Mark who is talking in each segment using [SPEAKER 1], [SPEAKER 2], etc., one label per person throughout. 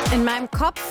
[SPEAKER 1] In meinem Kopf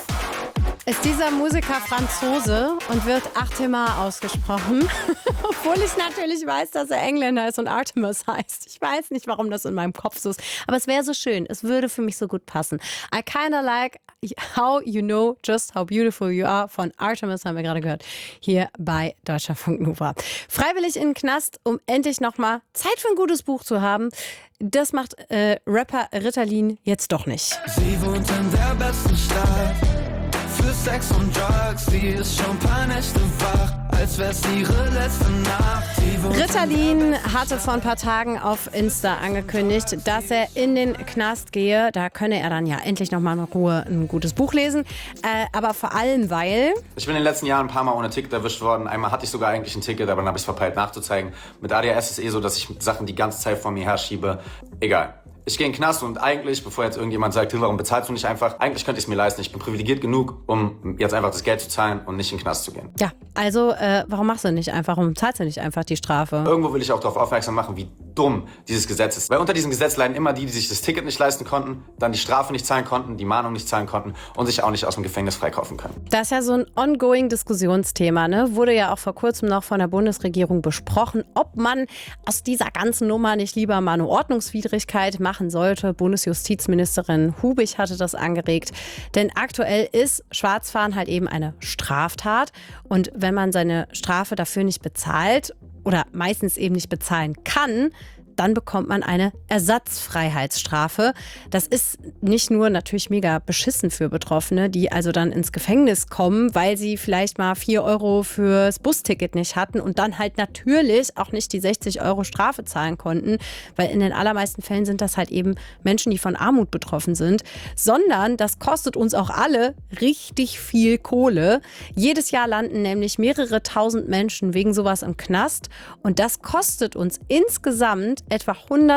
[SPEAKER 1] ist dieser Musiker Franzose und wird Artemis ausgesprochen. Obwohl ich natürlich weiß, dass er Engländer ist und Artemis heißt. Ich weiß nicht, warum das in meinem Kopf so ist. Aber es wäre so schön. Es würde für mich so gut passen. I kinda like How You Know Just How Beautiful You Are von Artemis, haben wir gerade gehört, hier bei Deutschlandfunk Nova. Freiwillig in den Knast, um endlich nochmal Zeit für ein gutes Buch zu haben. Das macht Rapper Ritalin jetzt doch nicht.
[SPEAKER 2] Sie wohnt in der besten Stadt für Sex und Drugs. Sie ist schon ein paar Nächte wach, als wär's ihre letzte Nacht.
[SPEAKER 1] Ritalin hatte vor ein paar Tagen auf Insta angekündigt, dass er in den Knast gehe. Da könne er dann ja endlich nochmal in Ruhe ein gutes Buch lesen. Aber vor allem, weil...
[SPEAKER 3] Ich bin in den letzten Jahren ein paar Mal ohne Ticket erwischt worden. Einmal hatte ich sogar eigentlich ein Ticket, aber dann habe ich es verpeilt nachzuzeigen. Mit ADHS ist es so, dass ich Sachen die ganze Zeit vor mir herschiebe. Egal. Ich gehe in den Knast und eigentlich, bevor jetzt irgendjemand sagt, warum bezahlst du nicht einfach, eigentlich könnte ich es mir leisten. Ich bin privilegiert genug, um jetzt einfach das Geld zu zahlen und nicht in den Knast zu gehen.
[SPEAKER 1] Ja, also warum machst du nicht einfach, warum zahlst du nicht einfach die Strafe?
[SPEAKER 3] Irgendwo will ich auch darauf aufmerksam machen, wie dumm dieses Gesetz ist. Weil unter diesem Gesetz leiden immer die sich das Ticket nicht leisten konnten, dann die Strafe nicht zahlen konnten, die Mahnung nicht zahlen konnten und sich auch nicht aus dem Gefängnis freikaufen können.
[SPEAKER 1] Das ist ja so ein ongoing Diskussionsthema, ne? Wurde ja auch vor kurzem noch von der Bundesregierung besprochen, ob man aus dieser ganzen Nummer nicht lieber mal eine Ordnungswidrigkeit machen sollte. Bundesjustizministerin Hubig hatte das angeregt. Denn aktuell ist Schwarzfahren halt eben eine Straftat. Und wenn man seine Strafe dafür nicht bezahlt oder meistens eben nicht bezahlen kann, dann bekommt man eine Ersatzfreiheitsstrafe. Das ist nicht nur natürlich mega beschissen für Betroffene, die also dann ins Gefängnis kommen, weil sie vielleicht mal 4 Euro fürs Busticket nicht hatten und dann halt natürlich auch nicht die 60 Euro Strafe zahlen konnten, weil in den allermeisten Fällen sind das halt eben Menschen, die von Armut betroffen sind, sondern das kostet uns auch alle richtig viel Kohle. Jedes Jahr landen nämlich mehrere tausend Menschen wegen sowas im Knast und das kostet uns insgesamt etwa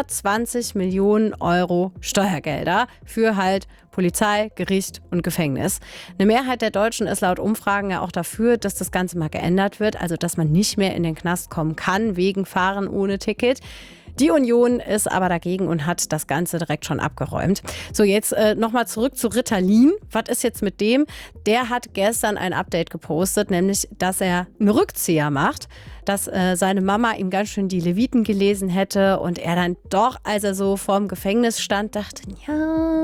[SPEAKER 1] 120 Millionen Euro Steuergelder für halt Polizei, Gericht und Gefängnis. Eine Mehrheit der Deutschen ist laut Umfragen ja auch dafür, dass das Ganze mal geändert wird, also dass man nicht mehr in den Knast kommen kann wegen Fahren ohne Ticket. Die Union ist aber dagegen und hat das Ganze direkt schon abgeräumt. So, jetzt nochmal zurück zu Ritalin. Was ist jetzt mit dem? Der hat gestern ein Update gepostet, nämlich, dass er einen Rückzieher macht, dass seine Mama ihm ganz schön die Leviten gelesen hätte und er dann doch, als er so vorm Gefängnis stand, dachte, ja,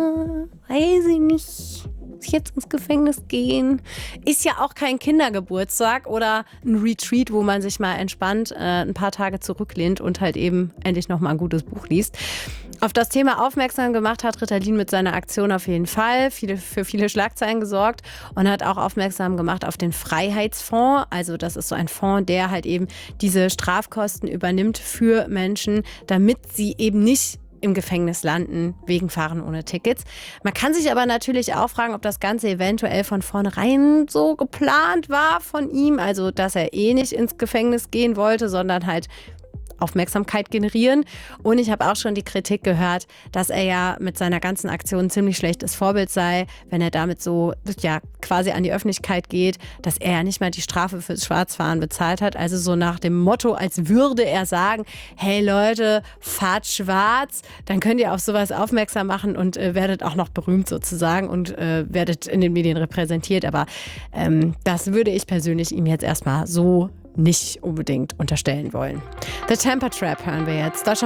[SPEAKER 1] weiß ich nicht, muss ich jetzt ins Gefängnis gehen? Ist ja auch kein Kindergeburtstag oder ein Retreat, wo man sich mal entspannt ein paar Tage zurücklehnt und halt eben endlich nochmal ein gutes Buch liest. Auf das Thema aufmerksam gemacht hat Ritalin mit seiner Aktion auf jeden Fall, für viele Schlagzeilen gesorgt und hat auch aufmerksam gemacht auf den Freiheitsfonds. Also das ist so ein Fonds, der halt eben diese Strafkosten übernimmt für Menschen, damit sie eben nicht im Gefängnis landen wegen Fahren ohne Tickets. Man kann sich aber natürlich auch fragen, ob das Ganze eventuell von vornherein so geplant war von ihm, also dass er nicht ins Gefängnis gehen wollte, sondern halt Aufmerksamkeit generieren. Und ich habe auch schon die Kritik gehört, dass er ja mit seiner ganzen Aktion ein ziemlich schlechtes Vorbild sei, wenn er damit so ja quasi an die Öffentlichkeit geht, dass er ja nicht mal die Strafe fürs Schwarzfahren bezahlt hat. Also so nach dem Motto, als würde er sagen, hey Leute, fahrt schwarz, dann könnt ihr auf sowas aufmerksam machen und werdet auch noch berühmt sozusagen und werdet in den Medien repräsentiert. Aber das würde ich persönlich ihm jetzt erstmal so nicht unbedingt unterstellen wollen. The Temper Trap hören wir jetzt.